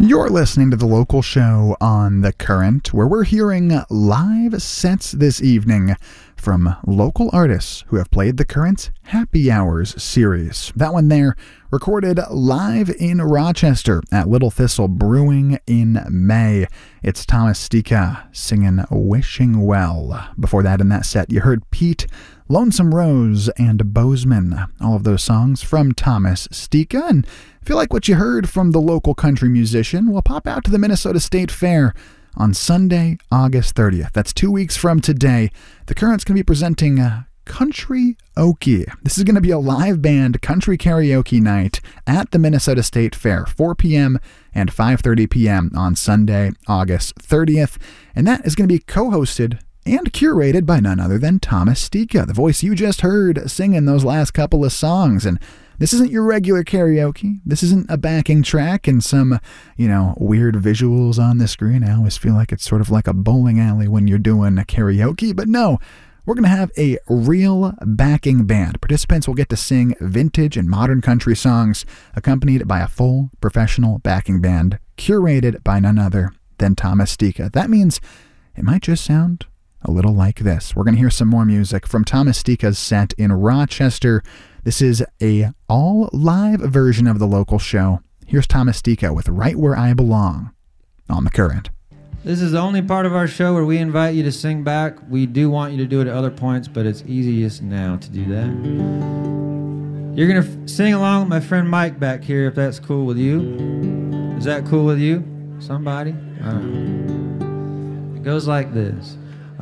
You're listening to the local show on The Current, where we're hearing live sets this evening from local artists who have played The Current's Happy Hours series. That one there, recorded live in Rochester at Little Thistle Brewing in May. It's Thomas Stika singing Wishing Well. Before that, in that set, you heard Pete, Lonesome Rose, and Bozeman. All of those songs from Thomas Stika. And if you like what you heard from the local country musician, we'll pop out to the Minnesota State Fair on Sunday, August 30th. That's 2 weeks from today. The Current's going to be presenting Country Okie. This is going to be a live band country karaoke night at the Minnesota State Fair, 4 p.m. and 5:30 p.m. on Sunday, August 30th. And that is going to be co-hosted and curated by none other than Thomas Stika, the voice you just heard singing those last couple of songs. And this isn't your regular karaoke. This isn't a backing track and some, weird visuals on the screen. I always feel like it's sort of like a bowling alley when you're doing a karaoke. But no, we're going to have a real backing band. Participants will get to sing vintage and modern country songs accompanied by a full professional backing band curated by none other than Thomas Stika. That means it might just sound a little like this. We're going to hear some more music from Thomas Stika's set in Rochester. This is a all-live version of the local show. Here's Thomas Stika with Right Where I Belong on The Current. This is the only part of our show where we invite you to sing back. We do want you to do it at other points, but it's easiest now to do that. You're going to sing along with my friend Mike back here, if that's cool with you. Is that cool with you? Somebody? All right. It goes like this.